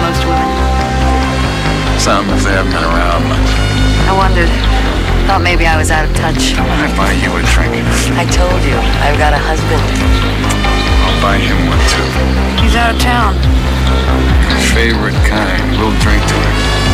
most women. Some, if they haven't been around much. I wondered. Thought maybe I was out of touch. How about I buy you a drink? I told you, I've got a husband. I'll buy him one too. He's out of town. Favorite kind. We'll drink to it.